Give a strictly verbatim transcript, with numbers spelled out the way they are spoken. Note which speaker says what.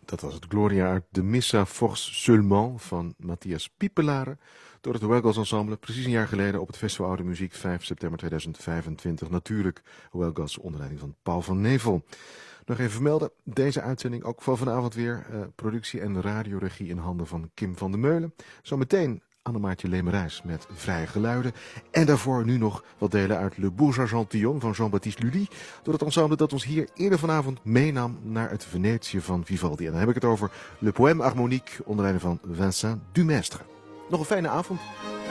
Speaker 1: Dat was het Gloria uit de Missa Force Seulement van Matthias Piepelare door het Huelgas Ensemble, precies een jaar geleden op het Festival Oude Muziek, vijf september tweeduizend vijfentwintig. Natuurlijk Huelgas onder leiding van Paul van Nevel. Nog even vermelden, deze uitzending ook van vanavond weer uh, productie en radioregie in handen van Kim van der Meulen. Zometeen Annemaartje Lemerijs met Vrije Geluiden. En daarvoor nu nog wat delen uit Le Bourgeois Gentilhomme van Jean-Baptiste Lully. Door het ensemble dat ons hier eerder vanavond meenam naar het Venetië van Vivaldi. En dan heb ik het over Le Poème Harmonique onder leiding van Vincent Dumestre. Nog een fijne avond.